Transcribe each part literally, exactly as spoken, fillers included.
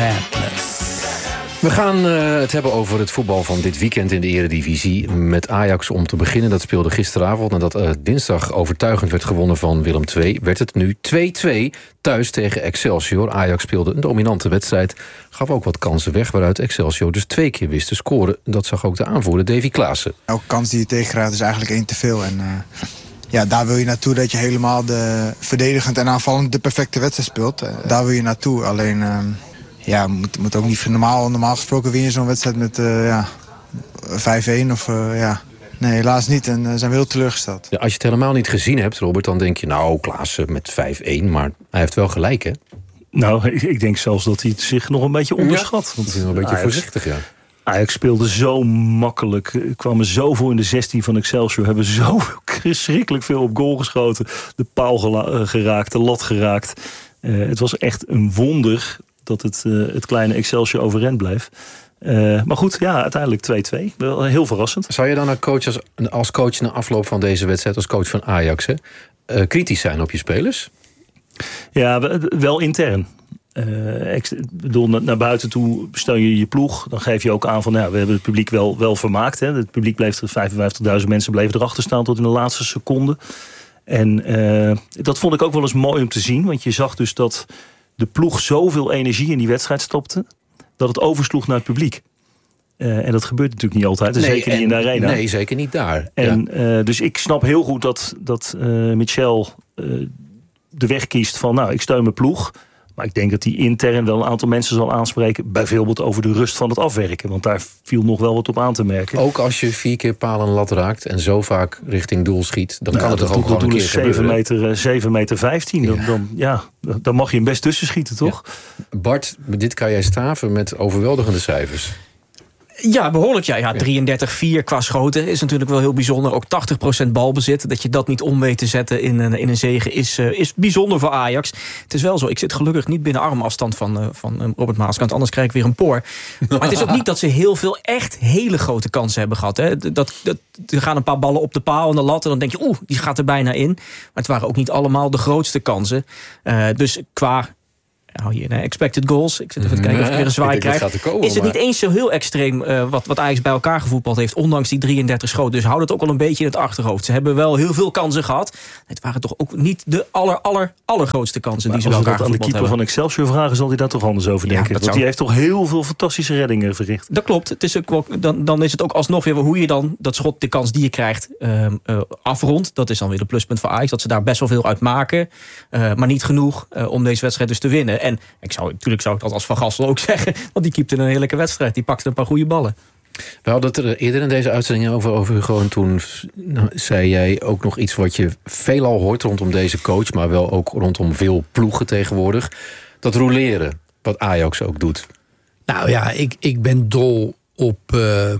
Madness. We gaan uh, het hebben over het voetbal van dit weekend in de Eredivisie. Met Ajax om te beginnen. Dat speelde gisteravond. Nadat uh, dinsdag overtuigend werd gewonnen van Willem twee... werd het nu twee-twee thuis tegen Excelsior. Ajax speelde een dominante wedstrijd. Gaf ook wat kansen weg, waaruit Excelsior dus twee keer wist te scoren. Dat zag ook de aanvoerder Davy Klaassen. Elke kans die je tegenkrijgt is eigenlijk één te veel. En uh, ja, daar wil je naartoe dat je helemaal de verdedigend en aanvallend de perfecte wedstrijd speelt. Uh, daar wil je naartoe. Alleen... Uh, Ja, moet, moet ook niet normaal, normaal gesproken win je zo'n wedstrijd met uh, ja, vijf-een of uh, ja. Nee, helaas niet. En uh, zijn we heel teleurgesteld. Ja, als je het helemaal niet gezien hebt, Robert, dan denk je... nou, Klaassen met vijf-een, maar hij heeft wel gelijk, hè? Nou, ik denk zelfs dat hij het zich nog een beetje onderschat. Ja, want ik vind wel een beetje Ajax, voorzichtig, ja. Ajax speelde zo makkelijk, kwamen zoveel in de zestien van Excelsior... hebben zo verschrikkelijk veel op goal geschoten. De paal gela- geraakt, de lat geraakt. Uh, het was echt een wonder... dat het, uh, het kleine Excelsior overeind bleef. Uh, maar goed, ja, uiteindelijk twee-twee. Wel heel verrassend. Zou je dan als coach, als, als coach na afloop van deze wedstrijd... als coach van Ajax, hè, uh, kritisch zijn op je spelers? Ja, wel intern. Uh, ik bedoel, naar buiten toe stel je je ploeg. Dan geef je ook aan van, ja, we hebben het publiek wel, wel vermaakt. Hè. Het publiek bleef er, vijfenvijftigduizend mensen bleven erachter staan... tot in de laatste seconde. En uh, dat vond ik ook wel eens mooi om te zien. Want je zag dus dat... de ploeg zoveel energie in die wedstrijd stopte... dat het oversloeg naar het publiek. Uh, en dat gebeurt natuurlijk niet altijd. Nee, zeker niet in de arena. Nee, zeker niet daar. En, ja. uh, dus ik snap heel goed dat, dat uh, Michel uh, de weg kiest van... nou, ik steun mijn ploeg... maar ik denk dat hij intern wel een aantal mensen zal aanspreken... bijvoorbeeld over de rust van het afwerken. Want daar viel nog wel wat op aan te merken. Ook als je vier keer paal en lat raakt... en zo vaak richting doel schiet... dan nou, kan het toch ook gewoon een keer zeven meter, zeven meter vijftien. Dan, ja. Dan, ja, dan mag je hem best tussen schieten, toch? Ja. Bart, dit kan jij staven met overweldigende cijfers. Ja, behoorlijk. Ja, ja drieëndertig vier qua schoten is natuurlijk wel heel bijzonder. Ook tachtig procent balbezit. Dat je dat niet om weet te zetten in een, in een zege is, uh, is bijzonder voor Ajax. Het is wel zo. Ik zit gelukkig niet binnen armafstand van, uh, van uh, Robert Maaskant. Anders krijg ik weer een poor. Maar het is ook niet dat ze heel veel echt hele grote kansen hebben gehad. Hè. Dat, dat, er gaan een paar ballen op de paal en de lat. En dan denk je, oeh, die gaat er bijna in. Maar het waren ook niet allemaal de grootste kansen. Uh, dus qua... hou je nee, expected goals. Ik zit even te kijken of ik weer een zwaai krijg. Komen, is het maar... niet eens zo heel extreem uh, wat, wat Ajax bij elkaar gevoetbald heeft, ondanks die drieëndertig schoten. Dus houd het ook wel een beetje in het achterhoofd. Ze hebben wel heel veel kansen gehad. Het waren toch ook niet de aller, aller, allergrootste kansen maar die ze bij elkaar gevoetbald hebben. Als we dat aan de keeper van Excelsior vragen, zal hij daar toch anders over denken. Ja, Want zou... die heeft toch heel veel fantastische reddingen verricht. Dat klopt. Het is ook, dan, dan is het ook alsnog weer hoe je dan dat schot, de kans die je krijgt, uh, uh, afrondt. Dat is dan weer de pluspunt voor Ajax. Dat ze daar best wel veel uit maken. Uh, maar niet genoeg uh, om deze wedstrijd dus te winnen. En ik zou natuurlijk zou ik dat als Van Gassel ook zeggen. Want die keepte een heerlijke wedstrijd. Die pakte een paar goede ballen. We hadden het er eerder in deze uitzending over, over Hugo. En toen nou, zei jij ook nog iets wat je veelal hoort rondom deze coach. Maar wel ook rondom veel ploegen tegenwoordig. Dat roleren, wat Ajax ook doet. Nou ja, ik, ik ben dol op uh,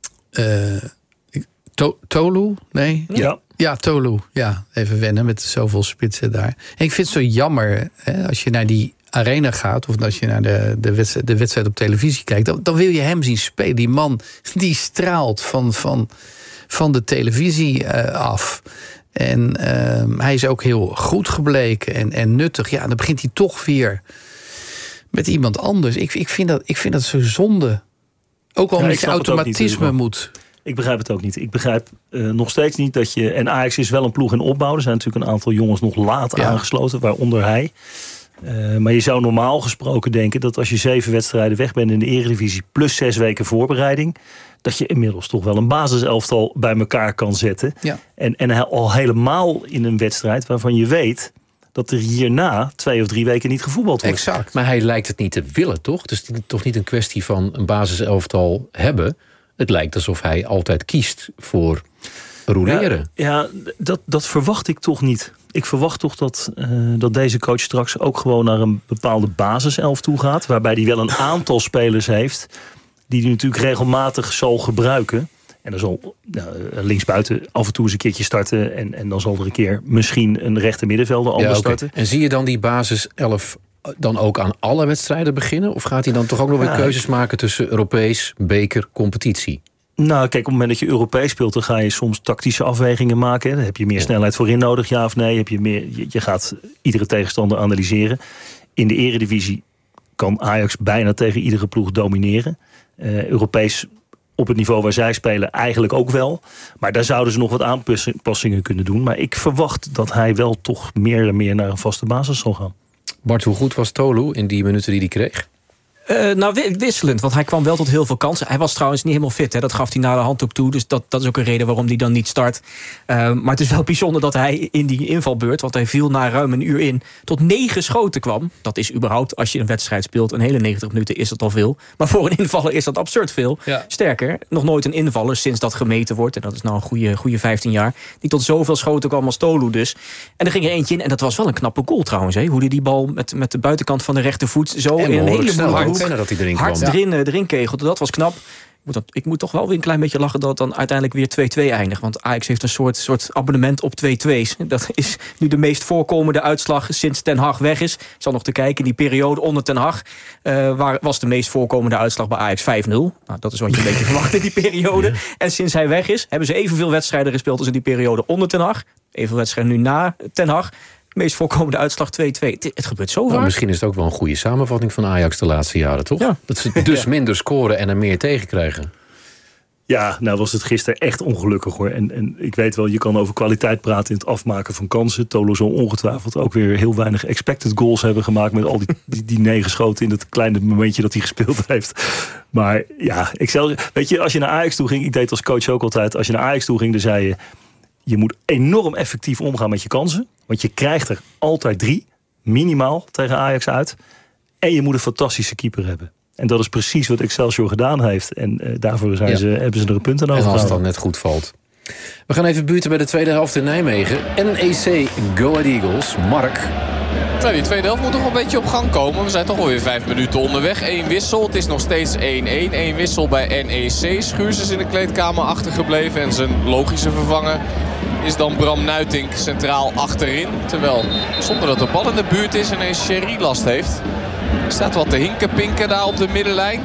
uh, to, Tolu. Nee? Ja. Ja, Tolu. Ja, even wennen met zoveel spitsen daar. En ik vind het zo jammer hè, als je naar die arena gaat, of als je naar de, de, wedstrijd, de wedstrijd op televisie kijkt, dan, dan wil je hem zien spelen. Die man die straalt van, van, van de televisie uh, af. En uh, hij is ook heel goed gebleken en, en nuttig. Ja, dan begint hij toch weer met iemand anders. Ik, ik, vind, dat, ik vind dat zo zonde. Ook al ja, met je automatisme niet, moet. Ik begrijp het ook niet. Ik begrijp uh, nog steeds niet dat je... En Ajax is wel een ploeg in opbouw. Er zijn natuurlijk een aantal jongens nog laat ja. aangesloten, waaronder hij. Uh, maar je zou normaal gesproken denken dat als je zeven wedstrijden weg bent in de Eredivisie plus zes weken voorbereiding, dat je inmiddels toch wel een basiselftal bij elkaar kan zetten. Ja. En, en al helemaal in een wedstrijd waarvan je weet dat er hierna twee of drie weken niet gevoetbald wordt. Exact. Maar hij lijkt het niet te willen, toch? Dus het is toch niet een kwestie van een basiselftal hebben. Het lijkt alsof hij altijd kiest voor roleren. Ja, ja dat, dat verwacht ik toch niet. Ik verwacht toch dat, uh, dat deze coach straks ook gewoon naar een bepaalde basiself toe gaat. Waarbij hij wel een aantal spelers heeft die hij natuurlijk regelmatig zal gebruiken. En dan zal uh, linksbuiten af en toe eens een keertje starten. En, en dan zal er een keer misschien een rechter middenvelder anders ja, okay. starten. En zie je dan die basiself dan ook aan alle wedstrijden beginnen? Of gaat hij dan toch ook nog weer ja, keuzes maken tussen Europees, beker, competitie? Nou, kijk, op het moment dat je Europees speelt, dan ga je soms tactische afwegingen maken. Dan heb je meer ja. snelheid voorin nodig, ja of nee? Heb je, meer, je, je gaat iedere tegenstander analyseren. In de Eredivisie kan Ajax bijna tegen iedere ploeg domineren. Uh, Europees op het niveau waar zij spelen eigenlijk ook wel. Maar daar zouden ze nog wat aanpassingen kunnen doen. Maar ik verwacht dat hij wel toch meer en meer naar een vaste basis zal gaan. Bart, hoe goed was Tolu in die minuten die hij kreeg? Uh, nou, wisselend, want hij kwam wel tot heel veel kansen. Hij was trouwens niet helemaal fit, hè. Dat gaf hij na de hand ook toe. Dus dat, dat is ook een reden waarom hij dan niet start. Uh, maar het is wel bijzonder dat hij in die invalbeurt, want hij viel na ruim een uur in, tot negen schoten kwam. Dat is überhaupt, als je een wedstrijd speelt, een hele negentig minuten is dat al veel. Maar voor een invaller is dat absurd veel. Ja. Sterker, nog nooit een invaller sinds dat gemeten wordt, en dat is nou een goede, goede vijftien jaar, die tot zoveel schoten kwam als Tolu dus. En er ging er eentje in, en dat was wel een knappe goal trouwens. Hè. Hoe hij die bal met, met de buitenkant van de rechtervoet zo en in een hele moeilijke hoek dat hij erin kwam. hard erin, erin kegelde. Dat was knap. Ik moet, dat, ik moet toch wel weer een klein beetje lachen dat het dan uiteindelijk weer twee-twee eindigt. Want Ajax heeft een soort, soort abonnement op twee-twee's. Dat is nu de meest voorkomende uitslag sinds Ten Hag weg is. Ik zal nog te kijken, in die periode onder Ten Hag uh, waar was de meest voorkomende uitslag bij Ajax vijf nul. Nou, dat is wat je een beetje verwacht in die periode. Ja. En sinds hij weg is, hebben ze evenveel wedstrijden gespeeld als in die periode onder Ten Hag. Evenveel wedstrijden nu na Ten Hag. Meest voorkomende uitslag twee-twee. Het, het gebeurt zo vaak. Nou, misschien is het ook wel een goede samenvatting van Ajax de laatste jaren, toch? Ja. Dat ze dus ja. minder scoren en er meer tegen krijgen. Ja, nou was het gisteren echt ongelukkig hoor. En, en ik weet wel, je kan over kwaliteit praten in het afmaken van kansen. Tolo zal ongetwijfeld ook weer heel weinig expected goals hebben gemaakt met al die, die, die negen schoten in het kleine momentje dat hij gespeeld heeft. Maar ja, ik zelf, weet je, als je naar Ajax toe ging, ik deed als coach ook altijd, als je naar Ajax toe ging, dan zei je, je moet enorm effectief omgaan met je kansen. Want je krijgt er altijd drie, minimaal, tegen Ajax uit. En je moet een fantastische keeper hebben. En dat is precies wat Excelsior gedaan heeft. En uh, daarvoor zijn ja. ze, hebben ze er een punt aan over. En als het dan net goed valt. We gaan even buurten bij de tweede helft in Nijmegen. N E C Go Ahead Eagles. Mark. Nou, die tweede helft moet toch een beetje op gang komen. We zijn toch alweer vijf minuten onderweg. Eén wissel. Het is nog steeds één-één. Eén wissel bij N E C. Schuurs is in de kleedkamer achtergebleven. En zijn logische vervanger is dan Bram Nuitink centraal achterin. Terwijl, zonder dat de bal in de buurt is, ineens Sherry last heeft. Er staat wat te hinkenpinken daar op de middenlijn.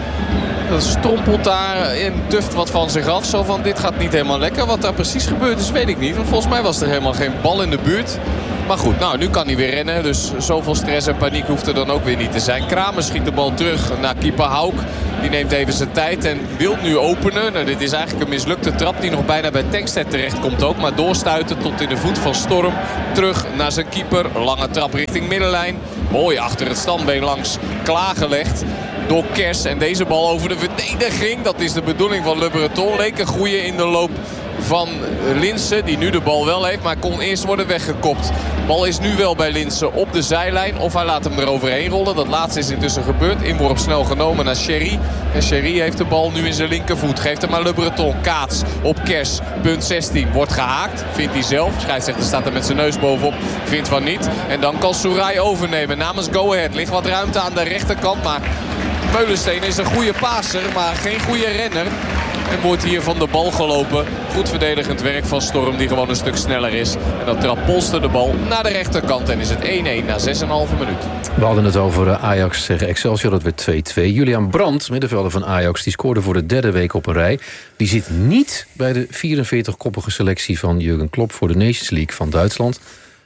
Dat strompelt daar en tuft wat van zich af. Zo van, dit gaat niet helemaal lekker. Wat daar precies gebeurd is, weet ik niet. Want volgens mij was er helemaal geen bal in de buurt. Maar goed, nou, nu kan hij weer rennen. Dus zoveel stress en paniek hoeft er dan ook weer niet te zijn. Kramer schiet de bal terug naar keeper Hauk. Die neemt even zijn tijd en wil nu openen. Nou, dit is eigenlijk een mislukte trap die nog bijna bij Tankstedt terecht komt ook. Maar doorstuiten tot in de voet van Storm. Terug naar zijn keeper. Lange trap richting middenlijn. Mooi achter het standbeen langs klaargelegd door Kers. En deze bal over de verdediging. Dat is de bedoeling van Le Breton. Leek een goeie in de loop van Linssen, die nu de bal wel heeft, maar kon eerst worden weggekopt. De bal is nu wel bij Linssen op de zijlijn. Of hij laat hem eroverheen rollen. Dat laatste is intussen gebeurd. Inworp snel genomen naar Sherry. En Sherry heeft de bal nu in zijn linkervoet. Geeft hem aan Le Breton. Kaats op Kers. Punt zestien. Wordt gehaakt. Vindt hij zelf. Scheidsrechter staat er met zijn neus bovenop. Vindt van niet. En dan kan Soerai overnemen namens Go Ahead. Ligt wat ruimte aan de rechterkant. Maar Meulensteen is een goede passer, maar geen goede renner. En wordt hier van de bal gelopen. Goed verdedigend werk van Storm, die gewoon een stuk sneller is. En dat trapt Polster de bal naar de rechterkant. En is het één-één na zes komma vijf minuut. We hadden het over Ajax tegen Excelsior. Dat werd twee-twee. Julian Brandt, middenvelder van Ajax, die scoorde voor de derde week op een rij. Die zit niet bij de vierenveertig-koppige selectie van Jurgen Klopp voor de Nations League van Duitsland.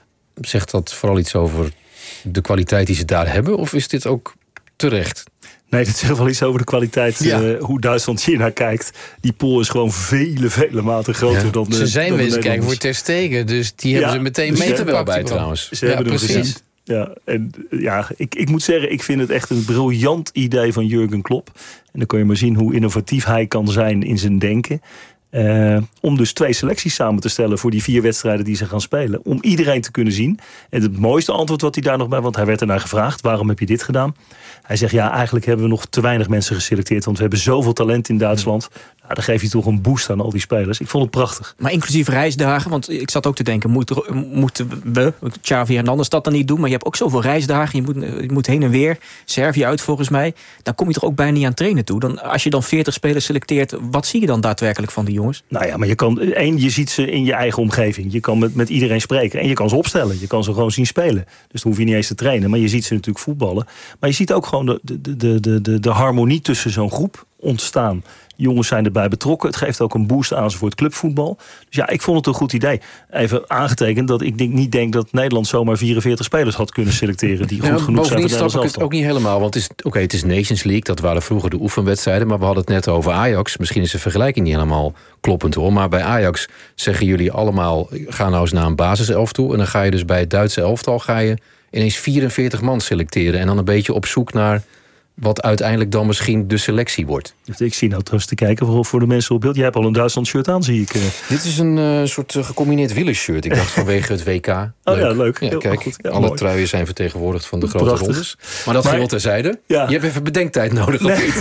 Zegt dat vooral iets over de kwaliteit die ze daar hebben? Of is dit ook terecht? Nee, dat zegt wel iets over de kwaliteit, ja. uh, hoe Duitsland hier naar kijkt. Die pool is gewoon vele, vele maten groter ja. dan de Ze zijn wezen kijken voor Ter Stegen, dus die ja, hebben ze meteen mee te wel bij trouwens. Ze ja, hebben precies. Gezien. Ja, en ja, ik, ik moet zeggen, ik vind het echt een briljant idee van Jurgen Klopp. En dan kun je maar zien hoe innovatief hij kan zijn in zijn denken. Uh, om dus twee selecties samen te stellen voor die vier wedstrijden die ze gaan spelen. Om iedereen te kunnen zien. En het mooiste antwoord wat hij daar nog bij, want hij werd ernaar gevraagd, waarom heb je dit gedaan? Hij zegt, ja, eigenlijk hebben we nog te weinig mensen geselecteerd, want we hebben zoveel talent in Duitsland. Nou, dan geef je toch een boost aan al die spelers. Ik vond het prachtig. Maar inclusief reisdagen, want ik zat ook te denken, moeten moet we, Xavi Hernandez dat dan niet doen? Maar je hebt ook zoveel reisdagen, je moet, je moet heen en weer. Servië uit volgens mij. Dan kom je toch ook bijna niet aan trainen toe. Dan, als je dan veertig spelers selecteert, wat zie je dan daadwerkelijk van die jongens? Nou ja, maar je kan, één, je ziet ze in je eigen omgeving. Je kan met, met iedereen spreken en je kan ze opstellen. Je kan ze gewoon zien spelen. Dus dan hoef je niet eens te trainen. Maar je ziet ze natuurlijk voetballen. Maar je ziet ook gewoon de, de, de, de, de, de harmonie tussen zo'n groep. ontstaan. Jongens zijn erbij betrokken. Het geeft ook een boost aan ze voor het clubvoetbal. Dus ja, ik vond het een goed idee. Even aangetekend dat ik niet denk dat Nederland zomaar vierenveertig spelers had kunnen selecteren die goed ja, genoeg zijn voor snap ik het ook niet helemaal. Want het is, oké, het is Nations League, dat waren vroeger de oefenwedstrijden. Maar we hadden het net over Ajax. Misschien is de vergelijking niet helemaal kloppend hoor. Maar bij Ajax zeggen jullie allemaal, ga nou eens naar een basiself toe. En dan ga je dus bij het Duitse elftal ga je ineens vierenveertig man selecteren. En dan een beetje op zoek naar wat uiteindelijk dan misschien de selectie wordt. Ik zie nou trouwens te kijken voor, voor de mensen op beeld. Jij hebt al een Duitsland shirt aan, zie ik. Dit is een uh, soort uh, gecombineerd wielershirt. Ik dacht vanwege het W K. Oh leuk. ja, leuk. Ja, kijk, goed. Ja, alle mooi. truien zijn vertegenwoordigd van de grote Prachtig. rondes. Maar dat geheel terzijde. Ja. Je hebt even bedenktijd nodig. Nee,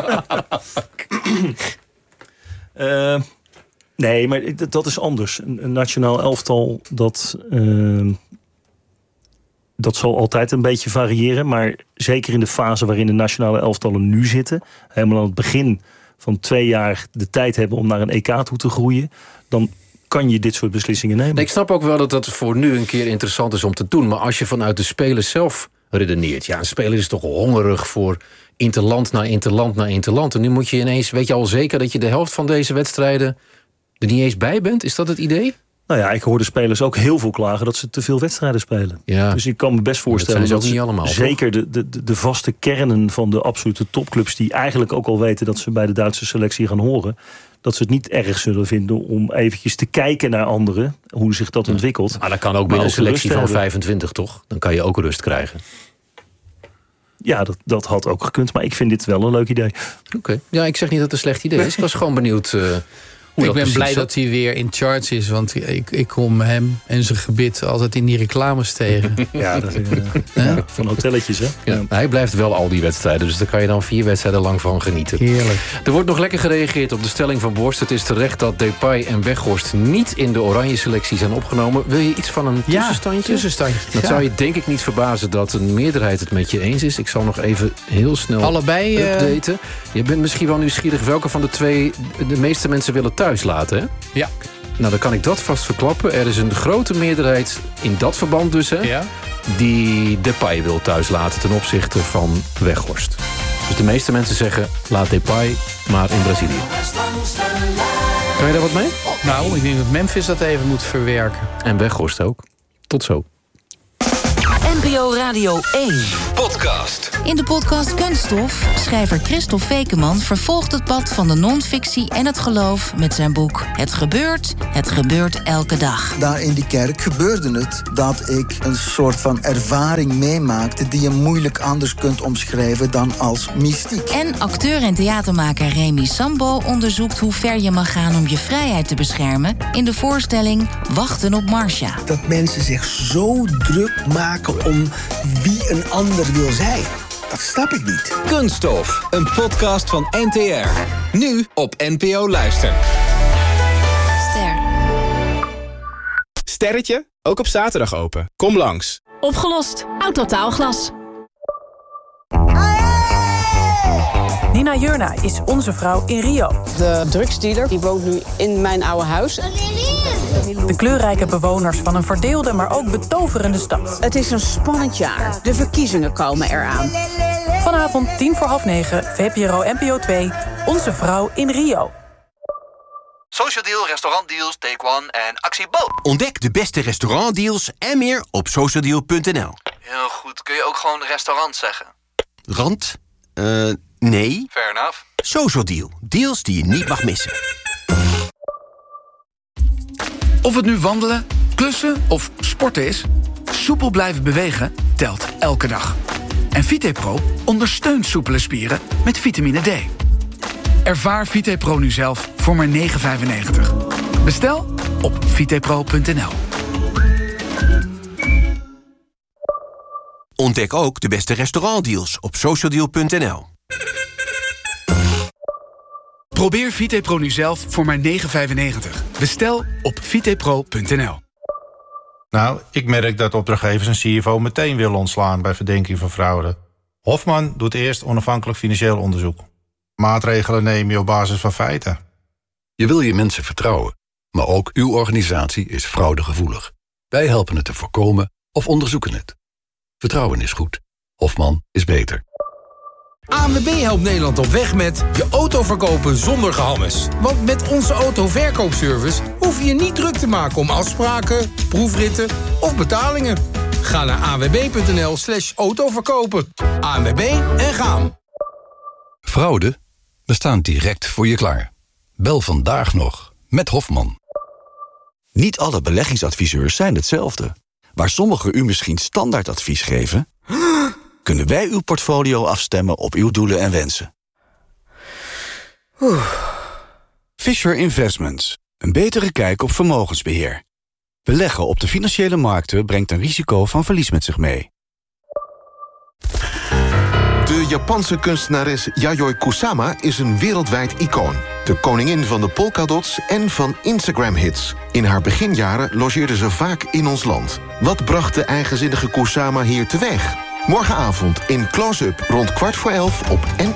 uh, nee maar dat is anders. Een, een nationaal elftal, dat... Uh, Dat zal altijd een beetje variëren. Maar zeker in de fase waarin de nationale elftallen nu zitten, helemaal aan het begin van twee jaar de tijd hebben om naar een E K toe te groeien, dan kan je dit soort beslissingen nemen. Nee, ik snap ook wel dat dat voor nu een keer interessant is om te doen. Maar als je vanuit de spelers zelf redeneert. Ja, een speler is toch hongerig voor interland na interland na interland. En nu moet je ineens, weet je al zeker dat je de helft van deze wedstrijden er niet eens bij bent? Is dat het idee? Nou ja, ik hoor de spelers ook heel veel klagen dat ze te veel wedstrijden spelen. Ja. Dus ik kan me best voorstellen dat, dat ze niet allemaal, zeker de, de, de vaste kernen van de absolute topclubs, die eigenlijk ook al weten dat ze bij de Duitse selectie gaan horen, dat ze het niet erg zullen vinden om eventjes te kijken naar anderen, hoe zich dat ontwikkelt. Maar dat kan ook binnen een selectie van vijfentwintig, toch? Dan kan je ook rust krijgen. Ja, dat, dat had ook gekund, maar ik vind dit wel een leuk idee. Oké. Okay. Ja, ik zeg niet dat het een slecht idee is. Ik was gewoon benieuwd Uh... Ik ben blij dat hij weer in charge is. Want ik, ik kom hem en zijn gebit altijd in die reclames tegen. Ja, dat is, uh, ja, van hotelletjes, hè? Ja, ja. Hij blijft wel al die wedstrijden. Dus daar kan je dan vier wedstrijden lang van genieten. Heerlijk. Er wordt nog lekker gereageerd op de stelling van Borst. Het is terecht dat Depay en Weghorst niet in de oranje selectie zijn opgenomen. Wil je iets van een tussenstandje? Ja, tussenstandje. Dat ja. zou je denk ik niet verbazen dat een meerderheid het met je eens is. Ik zal nog even heel snel allebei updaten. Uh... Je bent misschien wel nieuwsgierig welke van de twee de meeste mensen willen thuis laten, hè? Ja. Nou, dan kan ik dat vast verklappen. Er is een grote meerderheid in dat verband dus, hè, ja, die Depay wil thuislaten ten opzichte van Weghorst. Dus de meeste mensen zeggen, laat Depay maar in Brazilië. Kan je daar wat mee? Nou, ik denk dat Memphis dat even moet verwerken. En Weghorst ook. Tot zo. N P O Radio één. Podcast. In de podcast Kunststof, schrijver Christophe Fekeman vervolgt het pad van de non-fictie en het geloof met zijn boek Het gebeurt, het gebeurt elke dag. Daar in die kerk gebeurde het dat ik een soort van ervaring meemaakte die je moeilijk anders kunt omschrijven dan als mystiek. En acteur en theatermaker Remy Sambo onderzoekt hoe ver je mag gaan om je vrijheid te beschermen in de voorstelling Wachten op Marcia. Dat mensen zich zo druk maken om wie een ander wil zijn. Dat snap ik niet. Kunststof, een podcast van N T R. Nu op N P O Luister. Ster. Sterretje, ook op zaterdag open. Kom langs. Opgelost. Autotaalglas. Nina Jurna is onze vrouw in Rio. De drugsdealer die woont nu in mijn oude huis. De kleurrijke bewoners van een verdeelde, maar ook betoverende stad. Het is een spannend jaar. De verkiezingen komen eraan. Vanavond tien voor half negen, V P R O N P O twee, Onze Vrouw in Rio. Social Deal, restaurantdeals, Take One en Actie Bo. Ontdek de beste restaurantdeals en meer op socialdeal punt n l. Heel goed, kun je ook gewoon restaurant zeggen? Rand? Uh, nee. Fair enough. Social Deal, deals die je niet mag missen. Of het nu wandelen, klussen of sporten is, soepel blijven bewegen telt elke dag. En VitePro ondersteunt soepele spieren met vitamine D. Ervaar VitePro nu zelf voor maar negen vijfennegentig. Bestel op vitepro punt n l. Ontdek ook de beste restaurantdeals op socialdeal punt n l. Probeer VitePro nu zelf voor maar negen vijfennegentig. Bestel op vitepro punt n l. Nou, ik merk dat opdrachtgevers een C F O meteen willen ontslaan bij verdenking van fraude. Hofman doet eerst onafhankelijk financieel onderzoek. Maatregelen neem je op basis van feiten. Je wil je mensen vertrouwen, maar ook uw organisatie is fraudegevoelig. Wij helpen het te voorkomen of onderzoeken het. Vertrouwen is goed. Hofman is beter. A N W B helpt Nederland op weg met je auto verkopen zonder gehammes. Want met onze autoverkoopservice hoef je je niet druk te maken om afspraken, proefritten of betalingen. Ga naar a n w b punt n l slash autoverkopen. A N W B en gaan. Fraude? We staan direct voor je klaar. Bel vandaag nog met Hofman. Niet alle beleggingsadviseurs zijn hetzelfde. Waar sommigen u misschien standaardadvies geven, kunnen wij uw portfolio afstemmen op uw doelen en wensen. Oeh. Fisher Investments. Een betere kijk op vermogensbeheer. Beleggen op de financiële markten brengt een risico van verlies met zich mee. De Japanse kunstenares Yayoi Kusama is een wereldwijd icoon. De koningin van de polkadots en van Instagram-hits. In haar beginjaren logeerde ze vaak in ons land. Wat bracht de eigenzinnige Kusama hier teweeg? Morgenavond in Close-up rond kwart voor elf op N